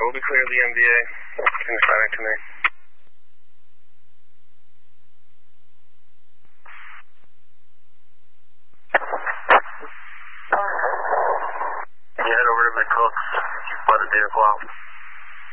we'll be clear of the MDA. Can you sign it to me? You head over to McCook's. You spot the vehicle out.